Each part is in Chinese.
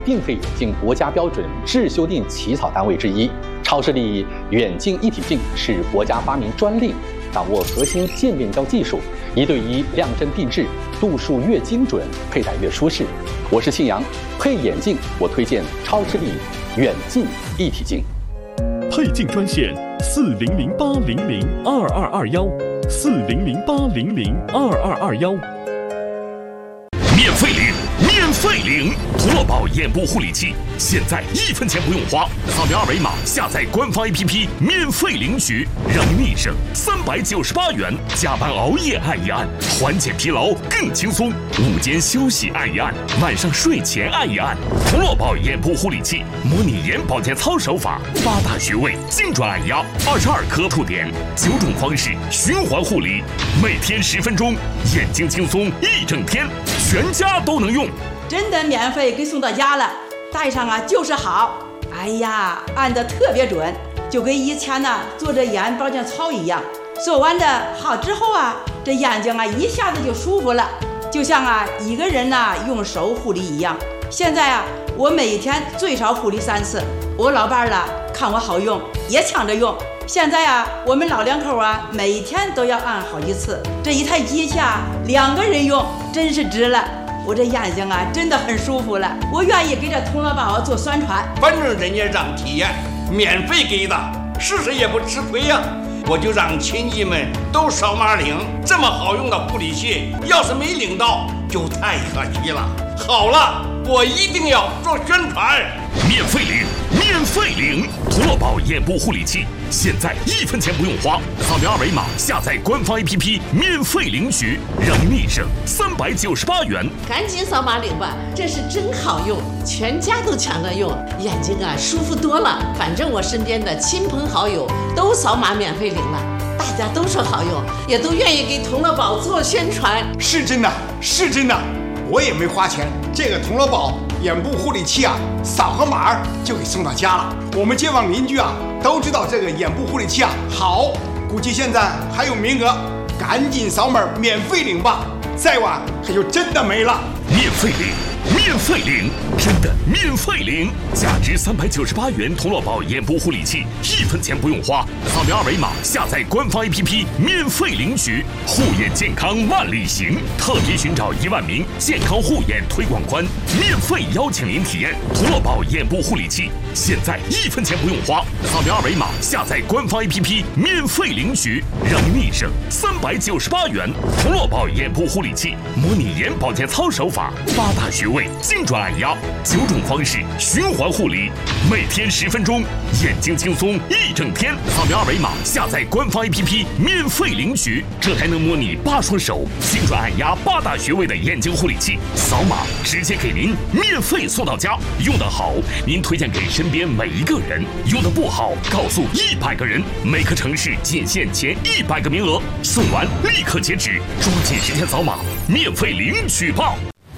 并非引进国家标准质修订起草单位之一。超视力远近一体镜是国家发明专利，掌握核心渐变焦技术，1对1量身定制，度数越精准，佩戴越舒适。我是信阳，配眼镜我推荐超视力远近一体镜。 配镜专线4008002221，4008002221。 免费领童乐宝眼部护理器，现在1分钱不用花，扫描二维码下载官方 APP 免费领取，让你省398元。加班熬夜按一按，缓解疲劳更轻松。午间休息按一按，晚上睡前按一按。童乐宝眼部护理器模拟眼保健操手法，8大穴位精准按压，22颗触点，9种方式循环护理，每天10分钟，眼睛轻松1整天，全家都能用。 真的免费给送到家了，戴上就是好。哎呀，按得特别准，就跟以前做着眼保健操一样。做完的好之后这眼睛一下子就舒服了，就像一个人用手护理一样。现在我每天最少护理3次，我老伴看我好用，也抢着用。现在我们老两口每天都要按好几次，这一台机器2个人用真是值了。我这眼睛真的很舒服了，我愿意给这童乐宝做宣传。 反正人家让体验，免费给的，试试也不吃亏呀。我就让亲戚们都扫码领，这么好用的护理器，要是没领到就太可惜了。好了，我一定要做宣传。 免费领童乐宝眼部护理器，现在1分钱不用花，扫描二维码下载官方 APP 免费领取，让你省398元。 赶紧扫码领吧，这是真好用，全家都抢着用，眼睛舒服多了。反正我身边的亲朋好友都扫码免费领了，大家都说好用，也都愿意给童乐宝做宣传。 是真的，我也没花钱，这个童乐宝眼部护理器扫个码就给送到家了。我们街坊邻居都知道这个眼部护理器好，估计现在还有名额，赶紧扫码免费领吧，再晚可就真的没了。 免费领，真的免费领！价值398元童乐宝眼部护理器，1分钱不用花，扫描二维码下载官方 APP 免费领取。护眼健康万里行，特别寻找1万名健康护眼推广官，免费邀请您体验童乐宝眼部护理器。现在1分钱不用花，扫描二维码下载官方 APP 免费领取，让你省398元。童乐宝眼部护理器模拟眼保健操手法，8大穴位精准按压，9种方式循环护理，每天10分钟，眼睛轻松1整天。扫描二维码下载官方 APP 免费领取，这还能模拟8双手精准按压8大穴位的眼睛护理器，扫码直接给您免费送到家。用得好，您推荐给身边每一个人；用得不好，告诉100个人。每个城市仅限前100个名额，送完立刻截止，抓紧时间扫码，免费领取吧。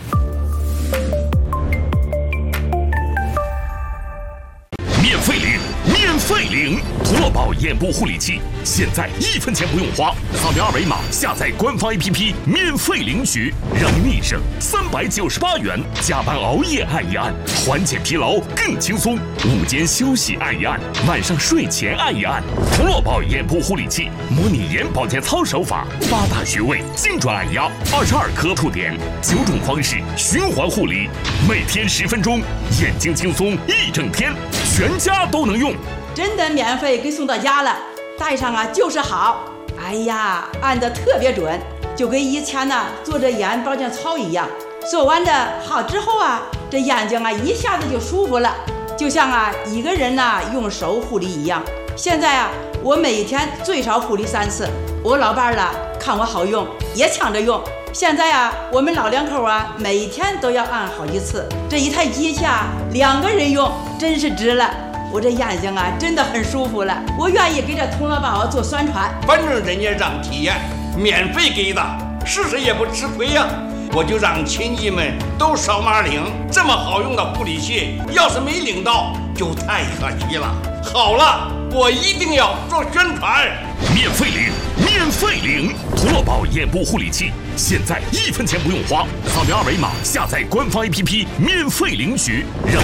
免费领童乐宝眼部护理器，现在1分钱不用花，扫描二维码下载官方 APP 免费领取，让你省398元。加班熬夜按一按，缓解疲劳更轻松。午间休息按一按，晚上睡前按一按。童乐宝眼部护理器模拟眼保健操手法，8大穴位精准按压，22颗触点，9种方式循环护理，每天10分钟，眼睛轻松1整天，全家都能用。 真的免费给送到家了，戴上就是好。哎呀，按得特别准，就跟以前做着眼保健操一样。做完的好之后这眼睛一下子就舒服了，就像一个人用手护理一样。现在我每天最少护理3次，我老伴看我好用，也抢着用。现在我们老两口每天都要按好几次，这一台机器2个人用真是值了。我这眼睛真的很舒服了，我愿意给这童乐宝做宣传。 反正人家让体验，免费给的，试试也不吃亏呀。我就让亲戚们都扫码领，这么好用的护理器，要是没领到就太可惜了。好了，我一定要做宣传。 免费领，免费领！童乐宝眼部护理器，现在1分钱不用花，扫描2维码下载官方 APP，免费领取，让